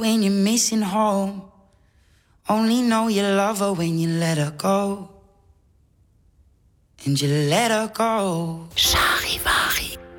when you're missing home. Only know you love her when you let her go. And you let her go. Charivari.